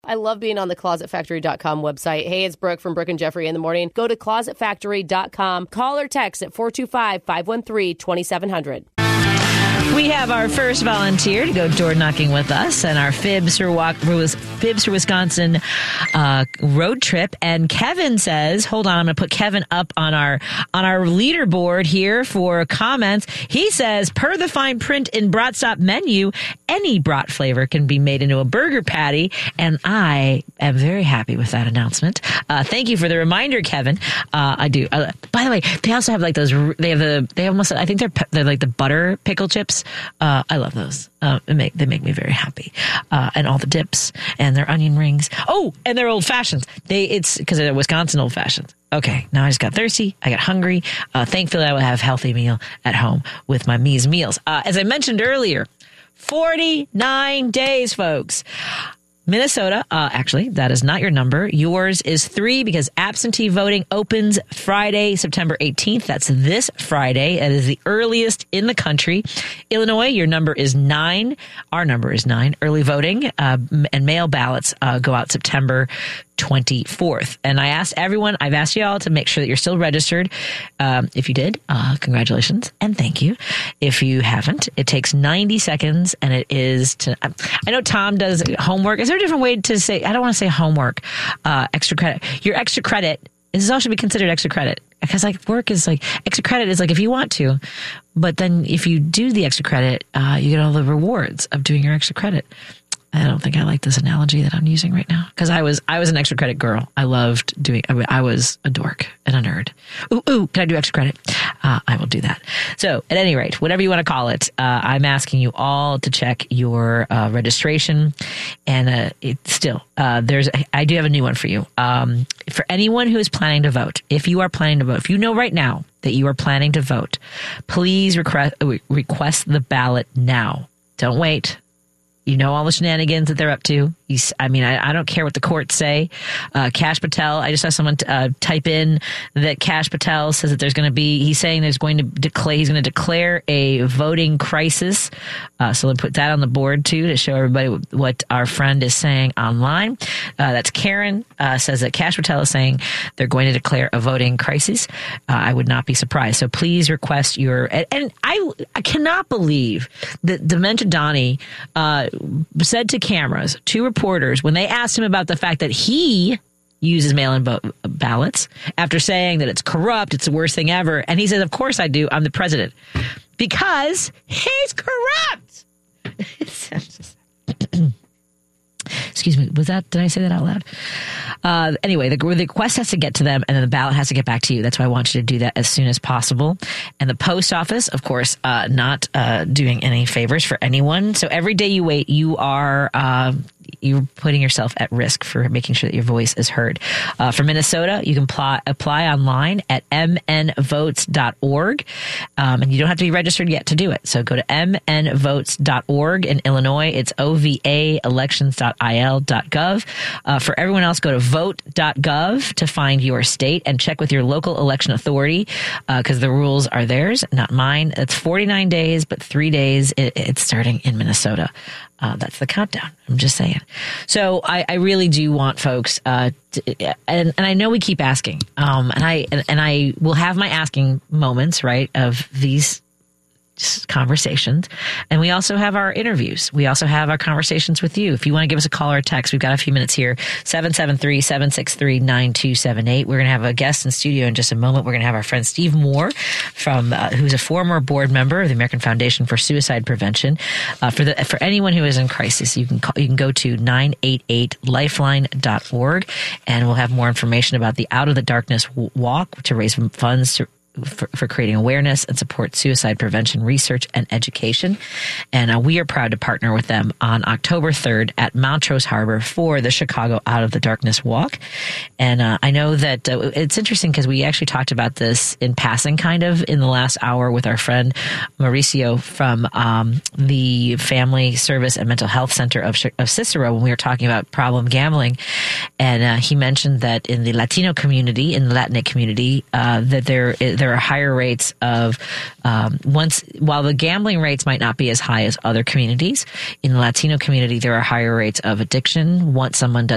I love being on the ClosetFactory.com website. Hey, it's Brooke from Brooke and Jeffrey in the morning. Go to ClosetFactory.com. Call or text at 425-513-2700. We have our first volunteer to go door knocking with us and our Fibs for Wisconsin road trip. And Kevin says, hold on, I'm going to put Kevin up on our leaderboard here for comments. He says, per the fine print in Brat Stop menu, any brat flavor can be made into a burger patty. And I am very happy with that announcement. Thank you for the reminder, Kevin. I do. By the way, they also have like those, they think they're like the butter pickle chips. I love those. They make me very happy. And all the dips and their onion rings. Oh, and their old fashions. It's because they're Wisconsin old fashions. Okay, now I just got thirsty. I got hungry. Thankfully, I will have a healthy meal at home with my Mies meals. As I mentioned earlier, 49 days, folks. Minnesota, actually, that is not your number. Yours is 3 because absentee voting opens Friday, September 18th. That's this Friday. It is the earliest in the country. Illinois, your number is 9. Our number is 9. Early voting and mail ballots go out September 24th. And I've asked you all to make sure that you're still registered. If you did, congratulations and thank you. If you haven't, it takes 90 seconds and it is I know Tom does homework. Is there a different way to say, I don't want to say homework, extra credit. Your extra credit, this all should be considered extra credit. Because work is extra credit is if you want to, but then if you do the extra credit, you get all the rewards of doing your extra credit. I don't think I like this analogy that I'm using right now because I was an extra credit girl. I loved I was a dork and a nerd. Ooh, can I do extra credit? I will do that. So at any rate, whatever you want to call it, I'm asking you all to check your registration. And I do have a new one for you. For anyone who is planning to vote, if you are planning to vote, if you know right now that you are planning to vote, please request the ballot now. Don't wait. You know all the shenanigans that they're up to. I don't care what the courts say. Kash Patel, I just saw someone type in that Kash Patel says that he's saying he's going to declare a voting crisis. So we'll put that on the board too to show everybody what our friend is saying online. That's Karen says that Kash Patel is saying they're going to declare a voting crisis. I would not be surprised. So please request and I cannot believe that Dementia Donnie said to cameras, to reporters, when they asked him about the fact that he uses mail-in ballots after saying that it's corrupt, it's the worst thing ever. And he says, of course I do. I'm the president. Because he's corrupt. Excuse me. Did I say that out loud? Anyway, the request has to get to them and then the ballot has to get back to you. That's why I want you to do that as soon as possible. And the post office, of course, not doing any favors for anyone. So every day you wait, you're putting yourself at risk for making sure that your voice is heard. For Minnesota, you can apply online at mnvotes.org. And you don't have to be registered yet to do it. So go to mnvotes.org. In Illinois, it's ovaelections.il.gov. For everyone else, go to vote.gov to find your state and check with your local election authority because the rules are theirs, not mine. It's 49 days, but 3 days. It's starting in Minnesota. That's the countdown. I'm just saying. So I really do want folks, and I know we keep asking, and I will have my asking moments, right, of these conversations. And we also have our interviews. We also have our conversations with you. If you want to give us a call or a text, we've got a few minutes here. 773-763-9278. We're going to have a guest in studio in just a moment. We're going to have our friend Steve Moore who's a former board member of the American Foundation for Suicide Prevention. For anyone who is in crisis, you can go to 988lifeline.org and we'll have more information about the Out of the Darkness Walk to raise funds for creating awareness and support suicide prevention research and education. And we are proud to partner with them on October 3rd at Montrose Harbor for the Chicago Out of the Darkness Walk. And I know that it's interesting because we actually talked about this in passing kind of in the last hour with our friend Mauricio from the Family Service and Mental Health Center of Cicero when we were talking about problem gambling. And he mentioned that in the Latino community, in the Latinx community, that there are higher rates of while the gambling rates might not be as high as other communities, in the Latino community there are higher rates of addiction once someone does